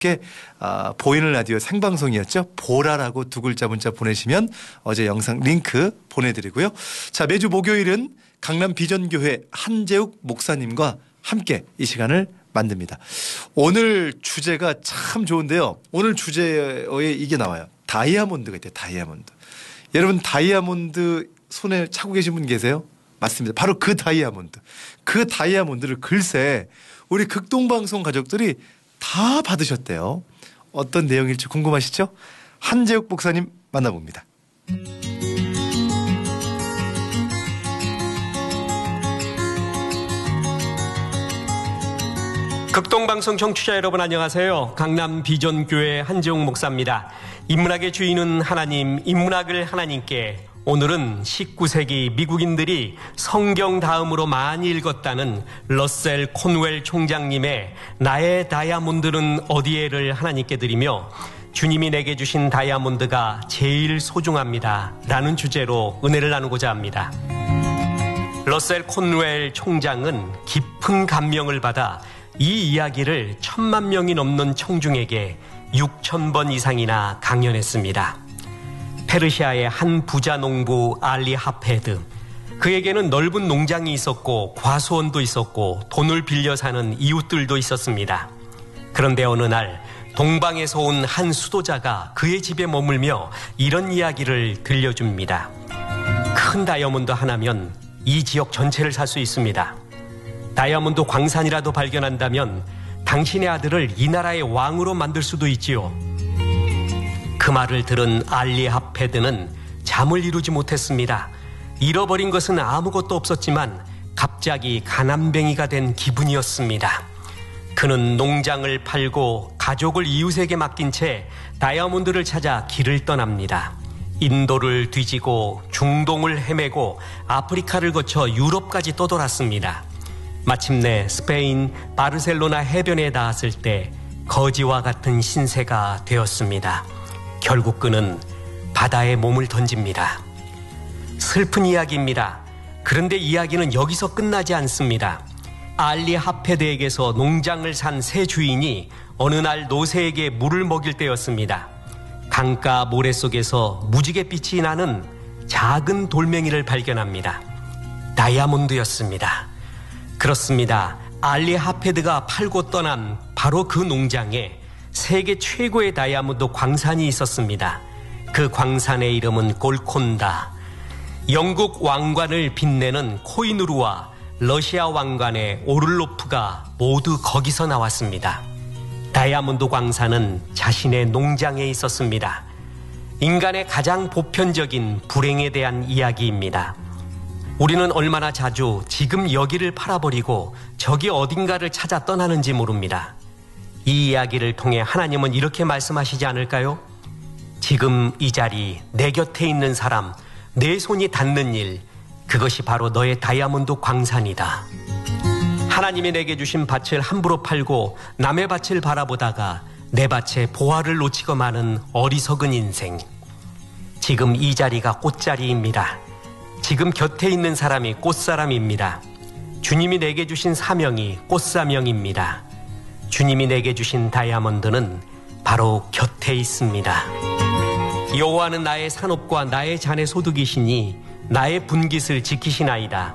보이는 라디오 생방송이었죠. 보라라고 두 글자 문자 보내시면 어제 영상 링크 보내드리고요. 자, 매주 목요일은 강남 비전교회 한재욱 목사님과 함께 이 시간을 만듭니다. 오늘 주제가 참 좋은데요. 오늘 주제에 이게 나와요. 다이아몬드가 있대요. 다이아몬드. 여러분 다이아몬드 손에 차고 계신 분 계세요? 맞습니다. 바로 그 다이아몬드. 그 다이아몬드를 글쎄 우리 극동방송 가족들이 다 받으셨대요. 어떤 내용일지 궁금하시죠? 한재욱 목사님 만나봅니다. 극동방송 청취자 여러분 안녕하세요. 강남 비전교회 한재욱 목사입니다. 인문학의 주인은 하나님, 인문학을 하나님께. 오늘은 19세기 미국인들이 성경 다음으로 많이 읽었다는 러셀 콘웰 총장님의 나의 다이아몬드는 어디에를 하나님께 드리며 주님이 내게 주신 다이아몬드가 제일 소중합니다 라는 주제로 은혜를 나누고자 합니다. 러셀 콘웰 총장은 깊은 감명을 받아 이 이야기를 1000만 명이 넘는 청중에게 6000번 이상이나 강연했습니다. 페르시아의 한 부자 농부 알리 하페드. 그에게는 넓은 농장이 있었고 과수원도 있었고 돈을 빌려 사는 이웃들도 있었습니다. 그런데 어느 날 동방에서 온 한 수도자가 그의 집에 머물며 이런 이야기를 들려줍니다. 큰 다이아몬드 하나면 이 지역 전체를 살 수 있습니다. 다이아몬드 광산이라도 발견한다면 당신의 아들을 이 나라의 왕으로 만들 수도 있지요. 그 말을 들은 알리 하페드는 잠을 이루지 못했습니다. 잃어버린 것은 아무것도 없었지만 갑자기 가난뱅이가 된 기분이었습니다. 그는 농장을 팔고 가족을 이웃에게 맡긴 채 다이아몬드를 찾아 길을 떠납니다. 인도를 뒤지고 중동을 헤매고 아프리카를 거쳐 유럽까지 떠돌았습니다. 마침내 스페인 바르셀로나 해변에 닿았을 때 거지와 같은 신세가 되었습니다. 결국 그는 바다에 몸을 던집니다. 슬픈 이야기입니다. 그런데 이야기는 여기서 끝나지 않습니다. 알리 하페드에게서 농장을 산 새 주인이 어느 날 노새에게 물을 먹일 때였습니다. 강가 모래 속에서 무지갯빛이 나는 작은 돌멩이를 발견합니다. 다이아몬드였습니다. 그렇습니다. 알리 하페드가 팔고 떠난 바로 그 농장에 세계 최고의 다이아몬드 광산이 있었습니다. 그 광산의 이름은 골콘다. 영국 왕관을 빛내는 코이누르와 러시아 왕관의 오를로프가 모두 거기서 나왔습니다. 다이아몬드 광산은 자신의 농장에 있었습니다. 인간의 가장 보편적인 불행에 대한 이야기입니다. 우리는 얼마나 자주 지금 여기를 팔아버리고 저기 어딘가를 찾아 떠나는지 모릅니다. 이 이야기를 통해 하나님은 이렇게 말씀하시지 않을까요? 지금 이 자리, 내 곁에 있는 사람, 내 손이 닿는 일, 그것이 바로 너의 다이아몬드 광산이다. 하나님이 내게 주신 밭을 함부로 팔고 남의 밭을 바라보다가 내 밭에 보화를 놓치고 마는 어리석은 인생. 지금 이 자리가 꽃자리입니다. 지금 곁에 있는 사람이 꽃사람입니다. 주님이 내게 주신 사명이 꽃사명입니다. 주님이 내게 주신 다이아몬드는 바로 곁에 있습니다. 여호와는 나의 산업과 나의 잔의 소득이시니 나의 분깃을 지키시나이다.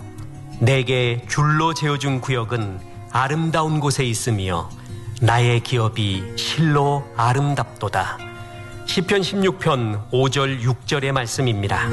내게 줄로 재어준 구역은 아름다운 곳에 있으며 나의 기업이 실로 아름답도다. 시편 16편 5절 6절의 말씀입니다.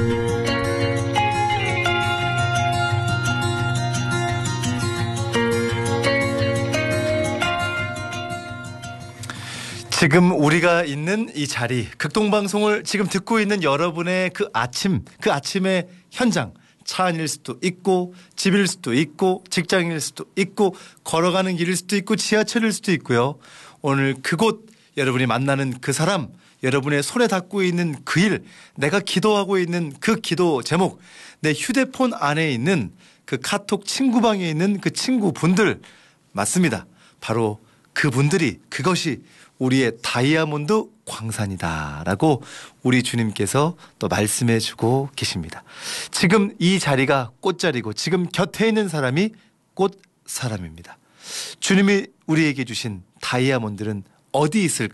지금 우리가 있는 이 자리, 극동방송을 지금 듣고 있는 여러분의 그 아침의 현장, 차 안일 수도 있고 집일 수도 있고 직장일 수도 있고 걸어가는 길일 수도 있고 지하철일 수도 있고요. 오늘 그곳 여러분이 만나는 그 사람, 여러분의 손에 닿고 있는 그 일, 내가 기도하고 있는 그 기도 제목, 내 휴대폰 안에 있는 그 카톡 친구방에 있는 그 친구분들 맞습니다. 바로 그분들이 그것이 우리의 다이아몬드 광산이다라고 우리 주님께서 또 말씀해 주고 계십니다. 지금 이 자리가 꽃자리고 지금 곁에 있는 사람이 꽃사람입니다. 주님이 우리에게 주신 다이아몬드는 어디 있을까요?